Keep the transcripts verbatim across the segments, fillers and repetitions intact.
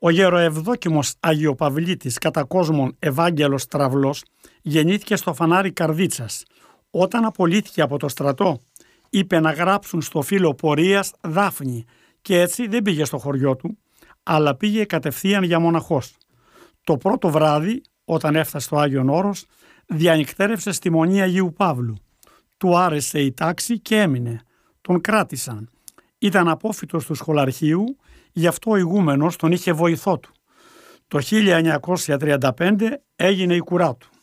Ο γεροευδόκιμος Αγιοπαυλίτης κατά κόσμον Ευάγγελος Τραυλός γεννήθηκε στο Φανάρι Καρδίτσας. Όταν απολύθηκε από το στρατό, είπε να γράψουν στο φύλλο πορείας Δάφνη και έτσι δεν πήγε στο χωριό του, αλλά πήγε κατευθείαν για μοναχός. Το πρώτο βράδυ, όταν έφτασε στο Άγιον Όρος, διανυκτέρευσε στη Μονή Αγίου Παύλου. Του άρεσε η τάξη και έμεινε. Τον κράτησαν. Ήταν απόφοιτος του σχολαρχείου, γι' αυτό ο ηγούμενος τον είχε βοηθό του. Το χίλια εννιακόσια τριάντα πέντε έγινε η κουρά του.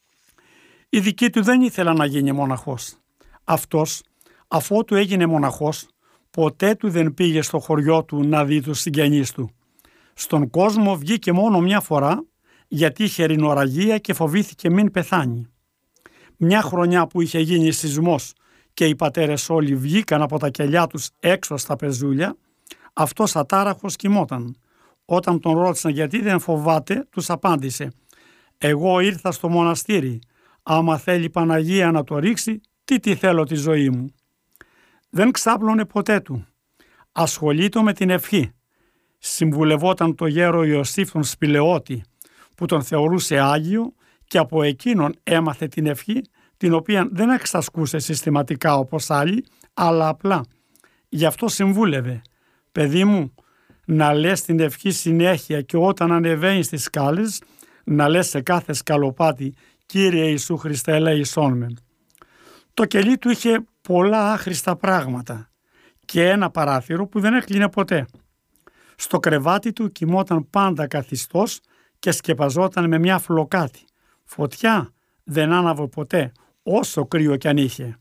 Οι δικοί του δεν ήθελαν να γίνει μοναχός. Αυτός, αφότου έγινε μοναχός, ποτέ του δεν πήγε στο χωριό του να δει τους συγγενείς του. Στον κόσμο βγήκε μόνο μια φορά, γιατί είχε ρινοραγία και φοβήθηκε μην πεθάνει. Μια χρονιά που είχε γίνει σεισμός και οι πατέρες όλοι βγήκαν από τα κελιά τους έξω στα πεζούλια, αυτός ατάραχος κοιμόταν. Όταν τον ρώτησαν γιατί δεν φοβάται, τους απάντησε «Εγώ ήρθα στο μοναστήρι, άμα θέλει η Παναγία να το ρίξει, τι τι θέλω τη ζωή μου». Δεν ξάπλωνε ποτέ του. Ασχολείτο με την ευχή. Συμβουλευόταν το γέρο Ιωσήφ τον Σπηλαιώτη, που τον θεωρούσε Άγιο, και από εκείνον έμαθε την ευχή, την οποία δεν εξασκούσε συστηματικά όπως άλλοι, αλλά απλά. Γι' αυτό συμβούλευε «Παιδί μου, να λες την ευχή συνέχεια και όταν ανεβαίνεις στις σκάλες, να λες σε κάθε σκαλοπάτι «Κύριε Ιησού Χριστέ, ελέησόν με». Το κελί του είχε πολλά άχρηστα πράγματα και ένα παράθυρο που δεν έκλεινε ποτέ. Στο κρεβάτι του κοιμόταν πάντα καθιστός και σκεπαζόταν με μια φλοκάτη. Φωτιά δεν άναβε ποτέ, όσο κρύο κι αν είχε.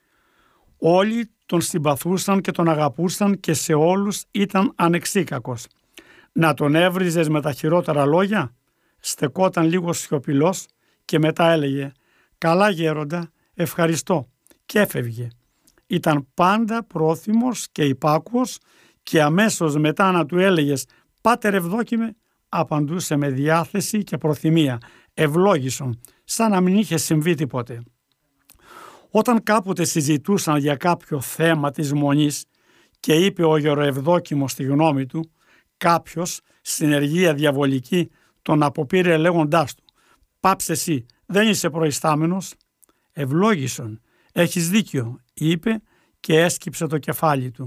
Όλοι τον συμπαθούσαν και τον αγαπούσαν και σε όλους ήταν ανεξίκακος. Να τον έβριζες με τα χειρότερα λόγια, στεκόταν λίγο σιωπηλός και μετά έλεγε «Καλά γέροντα, ευχαριστώ» και έφευγε. Ήταν πάντα πρόθυμος και υπάκουος και αμέσως μετά να του έλεγες «Πάτερ Ευδόκιμε», απαντούσε με διάθεση και προθυμία, ευλόγησον, σαν να μην είχε συμβεί τίποτε. Όταν κάποτε συζητούσαν για κάποιο θέμα της Μονής και είπε ο γεροευδόκιμος τη γνώμη του, κάποιος στην ενεργεία διαβολική τον αποπήρε λέγοντάς του «Πάψε εσύ, δεν είσαι προϊστάμενος». «Ευλόγησον, έχεις δίκιο», είπε και έσκυψε το κεφάλι του.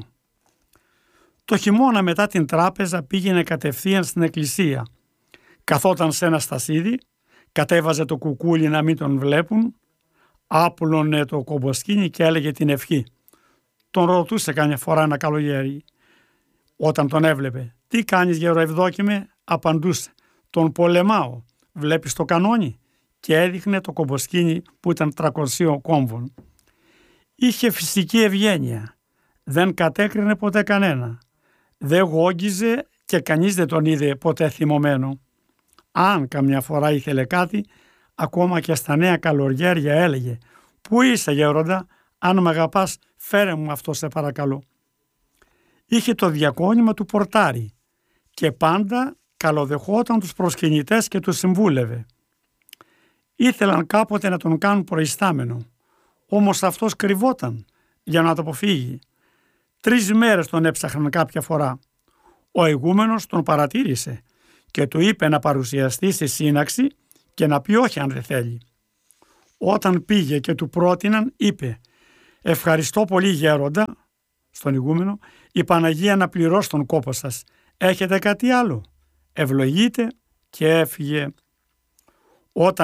Το χειμώνα μετά την τράπεζα πήγαινε κατευθείαν στην εκκλησία. Καθόταν σε ένα στασίδι, κατέβαζε το κουκούλι να μην τον βλέπουν, άπλωνε το κομποσκίνι και έλεγε την ευχή. Τον ρωτούσε καμιά φορά ένα καλογέρι. Όταν τον έβλεπε, «Τι κάνεις γεροευδόκιμε?» απαντούσε, «Τον πολεμάω, βλέπεις το κανόνι?» και έδειχνε το κομποσκίνι που ήταν τρακοσίων κόμβων. Είχε φυσική ευγένεια, δεν κατέκρινε ποτέ κανένα, δεν γόγγιζε και κανείς δεν τον είδε ποτέ θυμωμένο. Αν καμιά φορά ήθελε κάτι, ακόμα και στα νέα καλοριέρια έλεγε «Πού είσαι γέροντα, αν μ' αγαπάς φέρε μου αυτό σε παρακαλώ». Είχε το διακόνημα του πορτάρι και πάντα καλοδεχόταν τους προσκυνητές και τους συμβούλευε. Ήθελαν κάποτε να τον κάνουν προϊστάμενο, όμως αυτός κρυβόταν για να το αποφύγει. Τρεις μέρες τον έψαχναν κάποια φορά. Ο ηγούμενος τον παρατήρησε και του είπε να παρουσιαστεί στη σύναξη και να πει όχι αν δεν θέλει. Όταν πήγε και του πρότειναν, είπε «Ευχαριστώ πολύ γέροντα», στον ηγούμενο, «η Παναγία να πληρώσει τον κόπο σας. Έχετε κάτι άλλο?» Ευλογείτε και έφυγε. Όταν